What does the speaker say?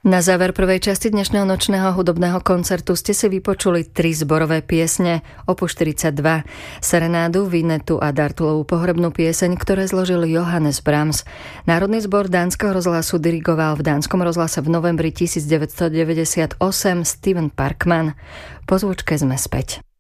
Na záver prvej časti dnešného nočného hudobného koncertu ste si vypočuli 3 zborové piesne, opus 42, serenádu, vinetu a Dartulovú pohrebnú pieseň, ktoré zložil Johannes Brahms. Národný zbor Dánskeho rozhlasu dirigoval v Dánskom rozhlase v novembri 1998 Steven Parkman. Po zvučke sme späť.